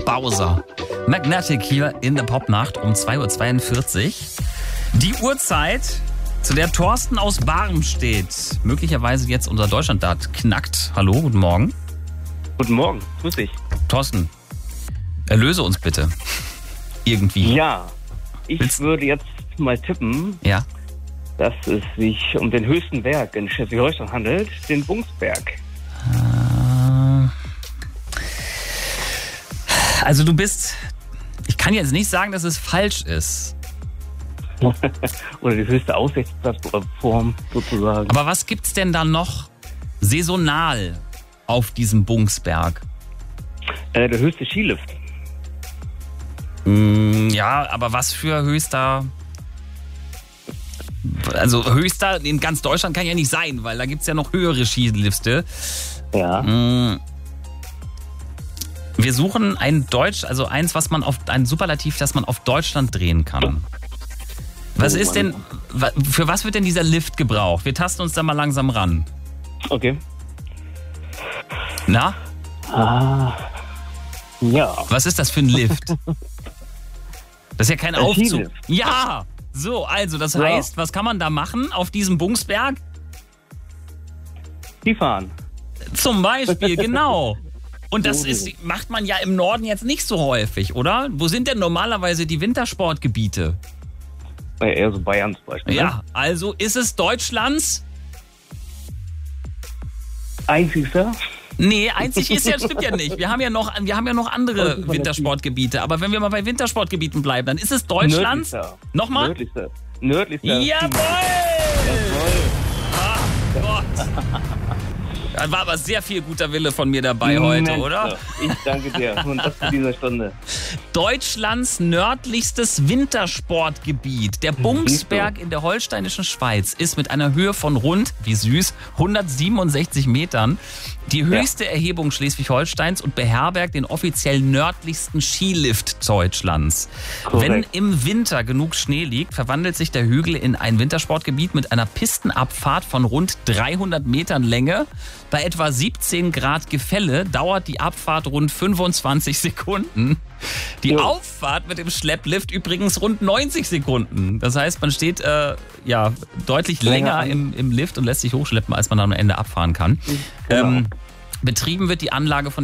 Bowser. Magnetic hier in der Popnacht um 2.42 Uhr. Die Uhrzeit, zu der Thorsten aus Barm steht. Möglicherweise jetzt unser Deutschlanddart knackt. Hallo, guten Morgen. Guten Morgen, grüß dich. Thorsten, erlöse uns bitte. Irgendwie. Ja, ich würde jetzt mal tippen, Ja. dass es sich um den höchsten Berg in Schleswig-Holstein handelt, den Bungsberg. Also du bist... Ich kann jetzt nicht sagen, dass es falsch ist. Oder die höchste Aussichtsplattform sozusagen. Aber was gibt's denn da noch saisonal auf diesem Bungsberg? Der höchste Skilift. Ja, aber was für höchster... Also höchster in ganz Deutschland kann ja nicht sein, weil da gibt's ja noch höhere Skilifte. Ja. Wir suchen ein ein Superlativ, das man auf Deutschland drehen kann. Was ist denn, für was wird denn dieser Lift gebraucht? Wir tasten uns da mal langsam ran. Okay. Na? Ja. Was ist das für ein Lift? Das ist ja kein Aufzug. Skilift. Ja! So, also das heißt, was kann man da machen auf diesem Bungsberg? Skifahren. Zum Beispiel, genau. Und das macht man ja im Norden jetzt nicht so häufig, oder? Wo sind denn normalerweise die Wintersportgebiete? Eher so Bayern zum Beispiel. Ja, also ist es Deutschlands? Einzigster? Nee, einzig stimmt ja nicht. Wir haben ja noch andere Wintersportgebiete. Aber wenn wir mal bei Wintersportgebieten bleiben, dann ist es Deutschlands. Nördlichster. Nochmal? Nördlichster. Jawohl! Ah, Gott. Da war aber sehr viel guter Wille von mir dabei heute, Mensch, oder? Ich danke dir und das zu dieser Stunde. Deutschlands nördlichstes Wintersportgebiet. Der Bungsberg in der holsteinischen Schweiz ist mit einer Höhe von rund, wie süß, 167 Metern die höchste Erhebung Schleswig-Holsteins und beherbergt den offiziell nördlichsten Skilift Deutschlands. Korrekt. Wenn im Winter genug Schnee liegt, verwandelt sich der Hügel in ein Wintersportgebiet mit einer Pistenabfahrt von rund 300 Metern Länge. Bei etwa 17 Grad Gefälle dauert die Abfahrt rund 25 Sekunden. Die Auffahrt mit dem Schlepplift übrigens rund 90 Sekunden. Das heißt, man steht deutlich länger im Lift und lässt sich hochschleppen, als man dann am Ende abfahren kann. Genau. Betrieben wird die Anlage von